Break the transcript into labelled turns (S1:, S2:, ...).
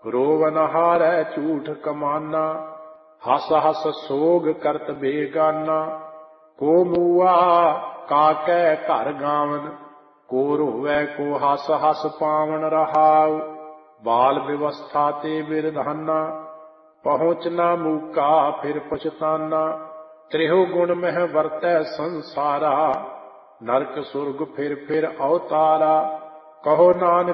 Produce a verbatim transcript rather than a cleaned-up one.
S1: ਰੋਵਨ ਹਾਰੈ ਝੂਠ ਕਮਾਨਾ, ਹਸ ਹਸ ਸੋਗ ਕਰਤ ਬੇਗਾਨਾ। ਕੋ ਮੂਆ ਕਾਕੈ ਘਰ ਗਾਵਨ, ਕੋ ਰੋਵੈ ਕੋ ਹਸ ਹਸ ਪਾਵਨ ਰਹਾਉ। ਬਾਲ ਵਿਵਸਥਾ ਤੇ ਬਿਰਧਾਨਾ, ਪਹੁੰਚ ਨਾ ਮੂਕਾ ਫਿਰ ਪਛਤਾਨਾ। ਤ੍ਰਿਹੁ ਗੁਣ ਮਹਿ ਵਰਤੈ ਸੰਸਾਰਾ, ਨਰਕ ਸੁਰਗ ਫਿਰ ਫਿਰ ਅਵਤਾਰਾ। ਕਹੋ ਨਾਨਕ